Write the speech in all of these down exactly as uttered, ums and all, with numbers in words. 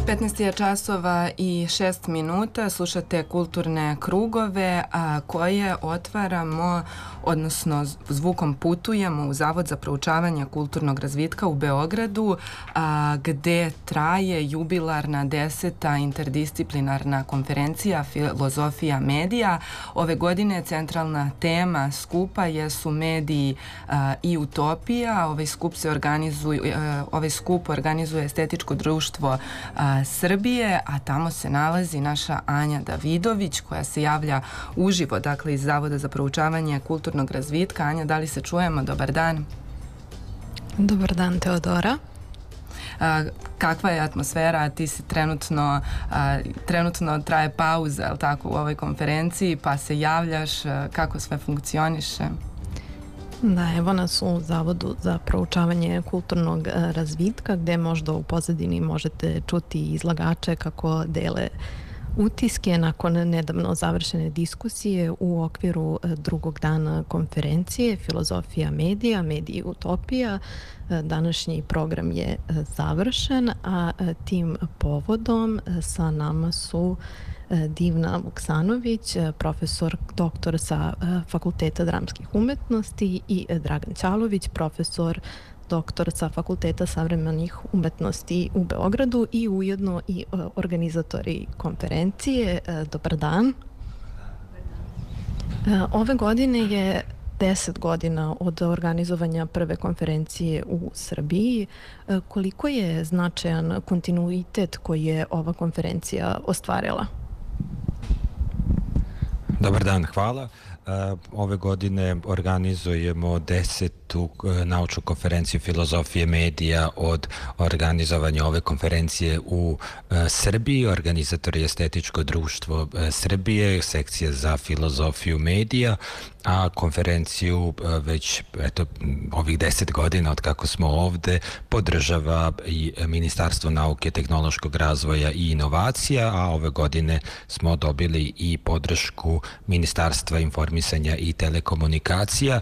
petnaest je časova i šest minuta, slušate kulturne krugove a, koje otvaramo, odnosno zvukom putujemo u Zavod za proučavanje kulturnog razvitka u Beogradu, a, gde traje jubilarna deseta interdisciplinarna konferencija Filozofija medija. Ove godine centralna tema skupa jesu mediji a, i utopija. Ovaj skup se organizuje, a, ovaj skup organizuje Estetičko društvo a, Srbije, a tamo se nalazi naša Anja Davidović koja se javlja uživo, dakle iz Zavoda za proučavanje kulturnog razvitka. Anja, da li se čujemo? Dobar dan. Dobar dan, Teodora. A, kakva je atmosfera? Ti si trenutno, a, trenutno traje pauza, je li tako, u ovoj konferenciji, pa se javljaš, a, kako sve funkcioniše? Da, evo nas u Zavodu za proučavanje kulturnog razvitka, gde možda u pozadini možete čuti izlagače kako dele utiske nakon nedavno završene diskusije u okviru drugog dana konferencije Filozofija medija, mediji utopija. Današnji program je završen, a tim povodom sa nama su Divna Vuksanović, profesor doktor sa Fakulteta dramskih umetnosti, i Dragan Ćalović, profesor doktor sa Fakulteta savremenih umetnosti u Beogradu i ujedno i organizatori konferencije. Dobar dan. Ove godine je deset godina od organizovanja prve konferencije u Srbiji. Koliko je značajan kontinuitet koji je ova konferencija ostvarila? Dobar dan, hvala. Ove godine organizujemo desetu naučnu konferenciju Filozofije medija od organizovanja ove konferencije u Srbiji. Organizator je Estetičko društvo Srbije, sekcija za filozofiju medija, a konferenciju već eto, ovih deset godina od kako smo ovde podržava i Ministarstvo nauke, tehnološkog razvoja i inovacija, a ove godine smo dobili i podršku Ministarstva informisanja i telekomunikacija.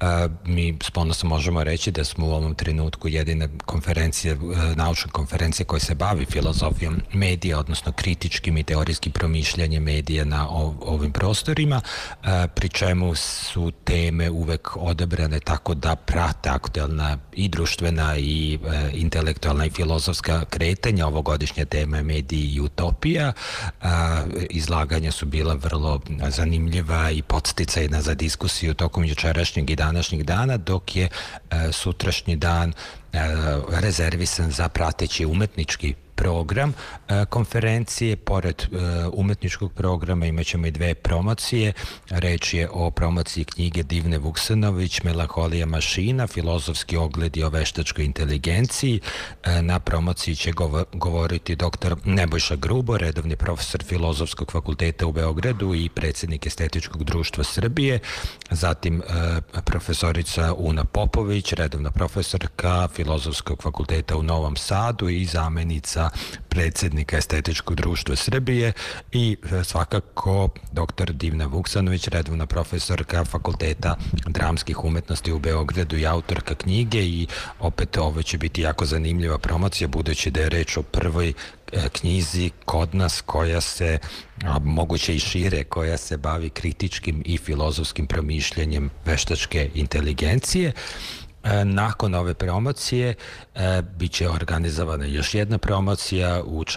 Mi s ponosom možemo reći da smo u ovom trenutku jedina konferencija, naučna konferencija koja se bavi filozofijom medija, odnosno kritičkim i teorijskim promišljanjem medija na ovim prostorima, pri čemu su teme uvek odabrane tako da prate aktuelna i društvena i e, intelektualna i filozofska kretanja. Ovogodišnja tema je mediji i utopija. A, izlaganja su bila vrlo zanimljiva i podsticajna za diskusiju tokom jučerašnjeg i današnjeg dana, dok je e, sutrašnji dan e, rezervisan za prateći umetnički program konferencije. Pored umetničkog programa imaćemo i dve promocije. Reč je o promociji knjige Divne Vuksanović Melanholija mašina, filozofski ogledi o veštačkoj inteligenciji. Na promociji će govoriti doktor Nebojša Grubo, redovni profesor Filozofskog fakulteta u Beogradu i predsjednik Estetičkog društva Srbije. Zatim profesorica Una Popović, redovna profesorka Filozofskog fakulteta u Novom Sadu i zamenica predsjednika Estetičkog društva Srbije, i svakako doktor Divna Vuksanović, redovna profesorka Fakulteta dramskih umetnosti u Beogradu i autorka knjige. I opet ovo će biti jako zanimljiva promocija, budući da je reč o prvoj knjizi kod nas koja se, a moguće i šire, koja se bavi kritičkim i filozofskim promišljanjem veštačke inteligencije. Nakon ove promocije e, bit će organizovana još jedna promocija u